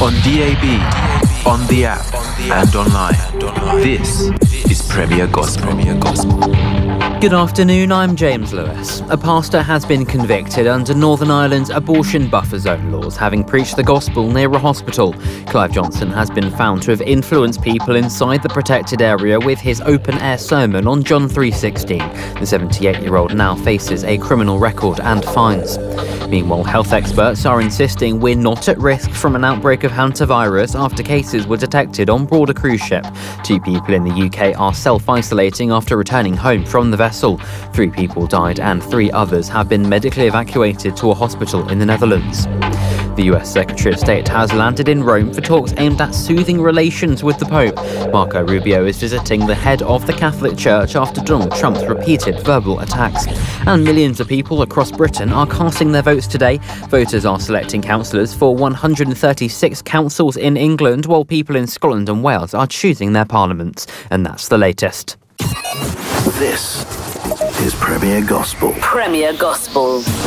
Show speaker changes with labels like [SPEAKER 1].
[SPEAKER 1] on DAB, on the app, and online. This is Premier Gospel.
[SPEAKER 2] Good afternoon, I'm James Lewis. A pastor has been convicted under Northern Ireland's abortion buffer zone laws, having preached the gospel near a hospital. Clive Johnson has been found to have influenced people inside the protected area with his open-air sermon on John 3:16. The 78-year-old now faces a criminal record and fines. Meanwhile, health experts are insisting we're not at risk from an outbreak of hantavirus after cases were detected on board a cruise ship. 2 people in the UK are self-isolating after returning home from the vessel. 3 people died and 3 others have been medically evacuated to a hospital in the Netherlands. The US Secretary of State has landed in Rome for talks aimed at soothing relations with the Pope. Marco Rubio is visiting the head of the Catholic Church after Donald Trump's repeated verbal attacks. And millions of people across Britain are casting their votes today. Voters are selecting councillors for 136 councils in England, while people in Scotland and Wales are choosing their parliaments. And that's the latest.
[SPEAKER 3] This is Premier Gospel.
[SPEAKER 4] Premier Gospel.